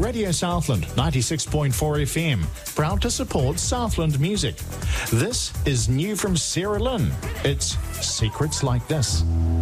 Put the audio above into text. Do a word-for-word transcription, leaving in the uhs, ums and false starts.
Radio Southland ninety-six point four F M, proud to support Southland music. This is new from Sarah Lynn. It's Secrets Like This.